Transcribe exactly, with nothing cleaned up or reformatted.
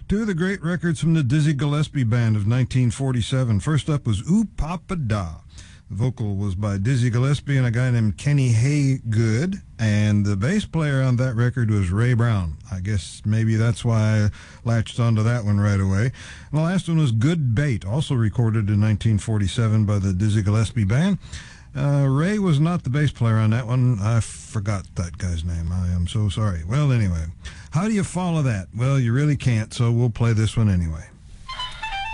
Two of the great records from the Dizzy Gillespie Band of nineteen forty-seven. First up was Ooh Papa Da. The vocal was by Dizzy Gillespie and a guy named Kenny Haygood, and the bass player on that record was Ray Brown. I guess maybe that's why I latched onto that one right away. And the last one was Good Bait, also recorded in nineteen forty-seven by the Dizzy Gillespie Band. Uh, Ray was not the bass player on that one. I forgot that guy's name. I am so sorry. Well, anyway, how do you follow that? Well, you really can't, so we'll play this one anyway.